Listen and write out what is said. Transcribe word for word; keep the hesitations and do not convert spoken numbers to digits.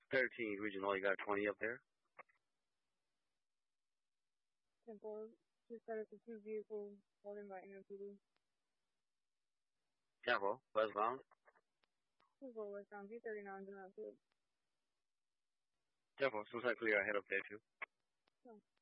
thirteen, Regional, you got twenty up there? Temple, just started the two vehicles holding by N O P D. Temple, westbound. Temple, westbound, V thirty-nine, do not good. Temple, some clear ahead up there too. Oh.